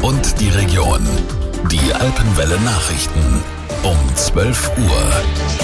und die Region. Die Alpenwelle Nachrichten um 12 Uhr.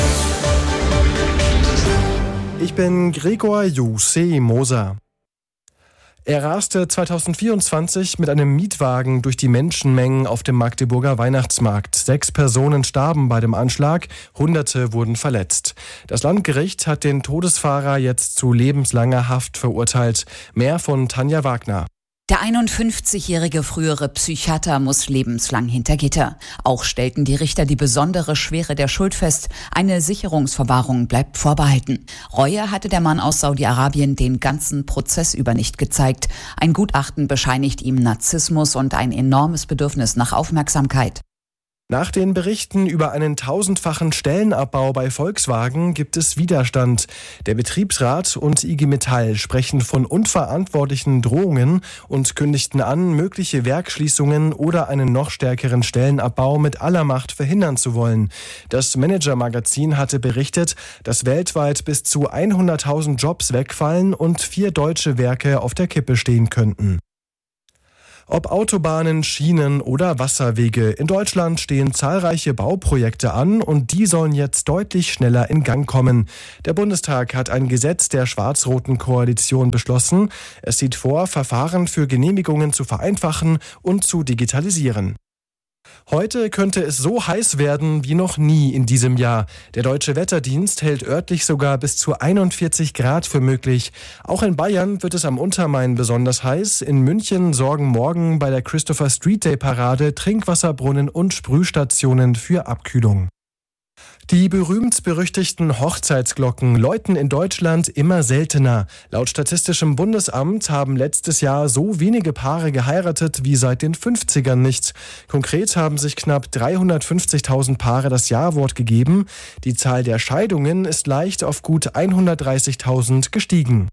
Ich bin Gregor Jussi Moser. Er raste 2024 mit einem Mietwagen durch die Menschenmengen auf dem Magdeburger Weihnachtsmarkt. 6 Personen starben bei dem Anschlag, Hunderte wurden verletzt. Das Landgericht hat den Todesfahrer jetzt zu lebenslanger Haft verurteilt. Mehr von Tanja Wagner. Der 51-jährige frühere Psychiater muss lebenslang hinter Gitter. Auch stellten die Richter die besondere Schwere der Schuld fest. Eine Sicherungsverwahrung bleibt vorbehalten. Reue hatte der Mann aus Saudi-Arabien den ganzen Prozess über nicht gezeigt. Ein Gutachten bescheinigt ihm Narzissmus und ein enormes Bedürfnis nach Aufmerksamkeit. Nach den Berichten über einen 1000-fachen Stellenabbau bei Volkswagen gibt es Widerstand. Der Betriebsrat und IG Metall sprechen von unverantwortlichen Drohungen und kündigten an, mögliche Werksschließungen oder einen noch stärkeren Stellenabbau mit aller Macht verhindern zu wollen. Das Manager-Magazin hatte berichtet, dass weltweit bis zu 100.000 Jobs wegfallen und 4 deutsche Werke auf der Kippe stehen könnten. Ob Autobahnen, Schienen oder Wasserwege, in Deutschland stehen zahlreiche Bauprojekte an und die sollen jetzt deutlich schneller in Gang kommen. Der Bundestag hat ein Gesetz der schwarz-roten Koalition beschlossen. Es sieht vor, Verfahren für Genehmigungen zu vereinfachen und zu digitalisieren. Heute könnte es so heiß werden wie noch nie in diesem Jahr. Der Deutsche Wetterdienst hält örtlich sogar bis zu 41 Grad für möglich. Auch in Bayern wird es am Untermain besonders heiß. In München sorgen morgen bei der Christopher Street Day Parade Trinkwasserbrunnen und Sprühstationen für Abkühlung. Die berühmt-berüchtigten Hochzeitsglocken läuten in Deutschland immer seltener. Laut Statistischem Bundesamt haben letztes Jahr so wenige Paare geheiratet wie seit den 50ern nicht. Konkret haben sich knapp 350.000 Paare das Ja-Wort gegeben. Die Zahl der Scheidungen ist leicht auf gut 130.000 gestiegen.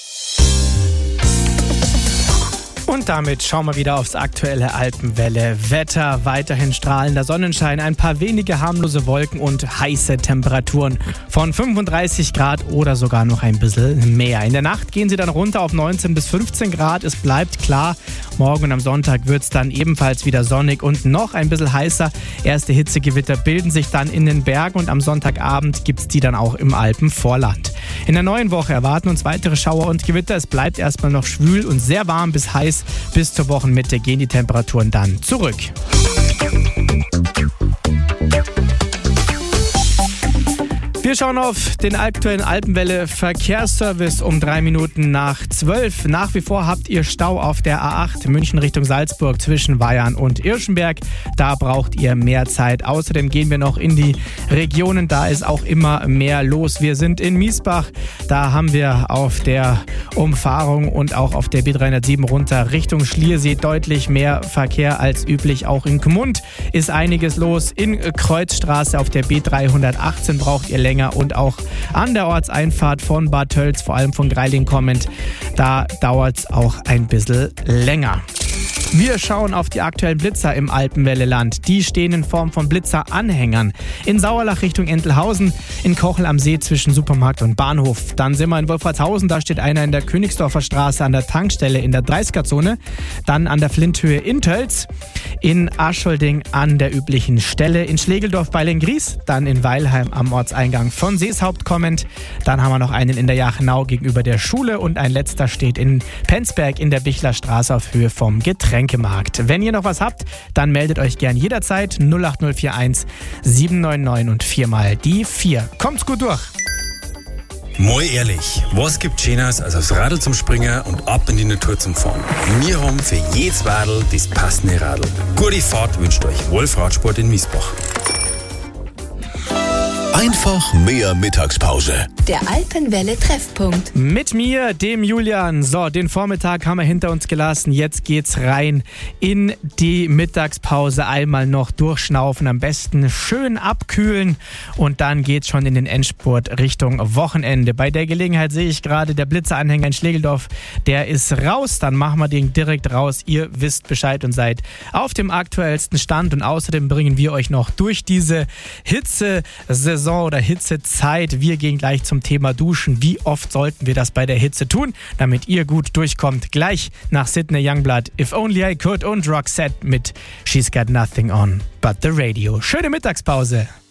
Und damit schauen wir wieder aufs aktuelle Alpenwelle-Wetter. Weiterhin strahlender Sonnenschein, ein paar wenige harmlose Wolken und heiße Temperaturen von 35 Grad oder sogar noch ein bisschen mehr. In der Nacht gehen sie dann runter auf 19 bis 15 Grad. Es bleibt klar. Morgen und am Sonntag wird es dann ebenfalls wieder sonnig und noch ein bisschen heißer. Erste Hitzegewitter bilden sich dann in den Bergen und am Sonntagabend gibt es die dann auch im Alpenvorland. In der neuen Woche erwarten uns weitere Schauer und Gewitter. Es bleibt erstmal noch schwül und sehr warm bis heiß. Bis zur Wochenmitte gehen die Temperaturen dann zurück. Wir schauen auf den aktuellen Alpenwelle-Verkehrsservice um 3 Minuten nach 12. Nach wie vor habt ihr Stau auf der A8 München Richtung Salzburg zwischen Weyarn und Irschenberg. Da braucht ihr mehr Zeit. Außerdem gehen wir noch in die Regionen. Da ist auch immer mehr los. Wir sind in Miesbach. Da haben wir auf der Umfahrung und auch auf der B307 runter Richtung Schliersee deutlich mehr Verkehr als üblich. Auch in Gmund ist einiges los. In Kreuzstraße auf der B318 braucht ihr länger und auch an der Ortseinfahrt von Bad Tölz, vor allem von Greiling kommend, da dauert es auch ein bisschen länger. Wir schauen auf die aktuellen Blitzer im Alpenwelleland. Die stehen in Form von Blitzeranhängern. In Sauerlach Richtung Entelhausen, in Kochel am See zwischen Supermarkt und Bahnhof. Dann sind wir in Wolfratshausen, da steht einer in der Königsdorfer Straße an der Tankstelle in der 30er-Zone. Dann an der Flinthöhe in Tölz, in Aschholding an der üblichen Stelle, in Schlegeldorf bei Lengries, dann in Weilheim am Ortseingang von Seeshaupt kommend. Dann haben wir noch einen in der Jachenau gegenüber der Schule und ein letzter steht in Penzberg in der Bichlerstraße auf Höhe vom Getränkemarkt. Wenn ihr noch was habt, dann meldet euch gern jederzeit 08041 799 und 4 mal die 4. Kommt's gut durch! Mal ehrlich, was gibt Schöneres als aufs Radl zum Springen und ab in die Natur zum Fahren? Wir haben für jedes Radl das passende Radl. Gute Fahrt wünscht euch Wolf Radsport in Miesbach. Einfach mehr Mittagspause. Der Alpenwelle-Treffpunkt. Mit mir, dem Julian. So, den Vormittag haben wir hinter uns gelassen. Jetzt geht's rein in die Mittagspause. Einmal noch durchschnaufen, am besten schön abkühlen und dann geht's schon in den Endspurt Richtung Wochenende. Bei der Gelegenheit sehe ich gerade, der Blitzeranhänger in Schlegeldorf, der ist raus. Dann machen wir den direkt raus. Ihr wisst Bescheid und seid auf dem aktuellsten Stand und außerdem bringen wir euch noch durch diese Hitze-Saison Hitzesaison oder Hitzezeit. Wir gehen gleich zum Thema Duschen. Wie oft sollten wir das bei der Hitze tun, damit ihr gut durchkommt? Gleich nach Sydney Youngblood, If Only I Could und Roxette mit She's Got Nothing On But The Radio. Schöne Mittagspause.